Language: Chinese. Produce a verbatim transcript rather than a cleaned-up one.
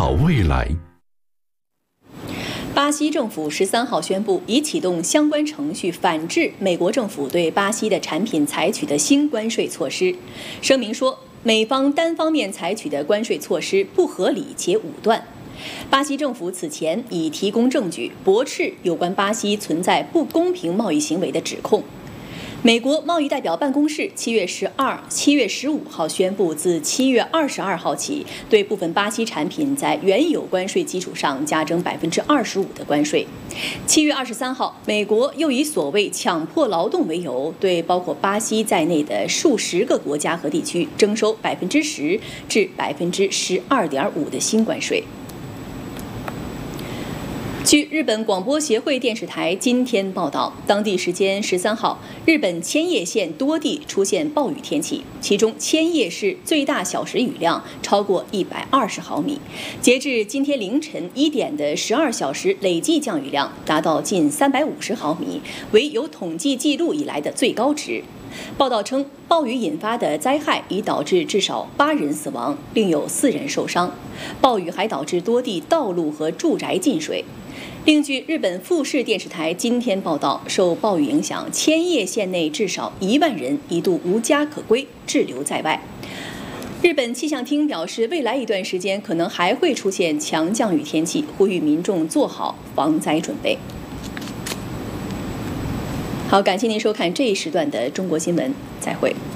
好未来。 巴西政府十三号宣布，已启动相关程序反制美国政府对巴西的产品采取的新关税措施。声明说，美方单方面采取的关税措施不合理且武断。巴西政府此前已提供证据，驳斥有关巴西存在不公平贸易行为的指控。美国贸易代表办公室七月十二、七月十五号宣布，自七月二十二号起，对部分巴西产品在原有关税基础上加征百分之二十五的关税。七月二十三号，美国又以所谓强迫劳动为由，对包括巴西在内的数十个国家和地区征收百分之十至百分之十二点五的新关税。据日本广播协会电视台今天报道，当地时间十三号，日本千叶县多地出现暴雨天气，其中千叶市最大小时雨量超过一百二十毫米，截至今天凌晨一点的十二小时累计降雨量达到近三百五十毫米，为有统计记录以来的最高值。报道称，暴雨引发的灾害已导致至少八人死亡，另有四人受伤。暴雨还导致多地道路和住宅进水。另据日本富士电视台今天报道，受暴雨影响，千叶县内至少一万人一度无家可归，滞留在外。日本气象厅表示，未来一段时间可能还会出现强降雨天气，呼吁民众做好防灾准备。好，感谢您收看这一时段的中国新闻，再会。